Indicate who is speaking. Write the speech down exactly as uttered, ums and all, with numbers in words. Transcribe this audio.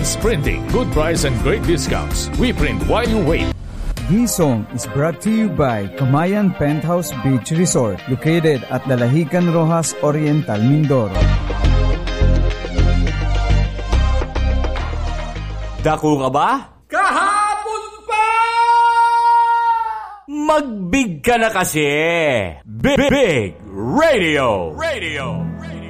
Speaker 1: Printing, good price and great discounts. We print while you wait.
Speaker 2: This song is brought to you by Kamayan Penthouse Beach Resort, located at Dalahican Rojas Oriental, Mindoro.
Speaker 3: Dako ka ba?
Speaker 4: Kahapon pa!
Speaker 3: Magbig ka na kasi! Big, Big Radio! Radio! Radio!